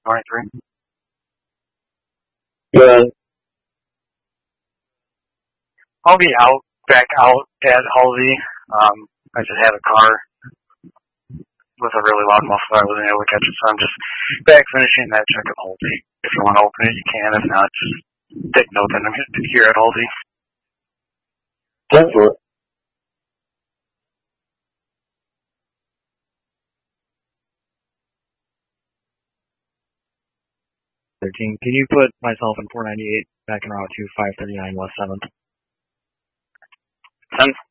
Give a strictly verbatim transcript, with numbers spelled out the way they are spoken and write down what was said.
twenty-three. Yeah. I'll be out, back out at Halsey. Um, I just had a car with a really loud muffler. I wasn't able to catch it, so I'm just back finishing that check at Halsey. If you want to open it, you can. If not, just take note that I'm here at Halsey. Go for it. thirteen. Can you put myself in four ninety-eight back in route two, five thirty-nine West seventh? ten.